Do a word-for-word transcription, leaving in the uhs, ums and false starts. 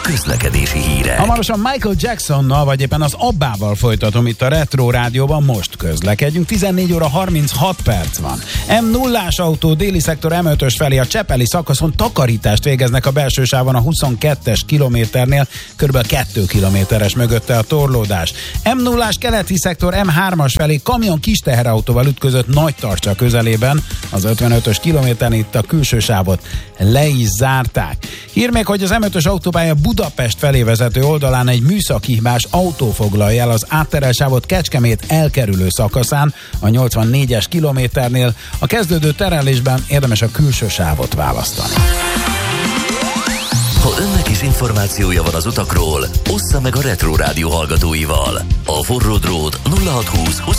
közlekedési hírek. Hamarosan Michael Jacksonnal, vagy éppen az Abbával folytatom itt a Retro Rádióban, most közlekedjünk. tizennégy óra harminchat perc van. M nullás autó déli szektor M ötös felé a Csepeli szakaszon takarítást végeznek a belső sávon a huszonkettes kilométernél, kb. két kilométeres mögötte a torlódás. M nullás keleti szektor M hármas felé kamion kis teherautóval ütközött Nagytarcsa közelében, az ötvenötös kilométernél itt a külső sávot le is zárták. Hír még, hogy az M ötös autópálya Budapest felé vezető oldalán egy műszaki hibás autó foglalja el az átterelsávot Kecskemét elkerülő szakaszán, a nyolcvannégyes kilométernél. A kezdődő terelésben érdemes a külső sávot választani. Ha önnek is információja van az utakról, ossza meg a Retro Rádió hallgatóival. A Forró Drót nulla hatszázhúsz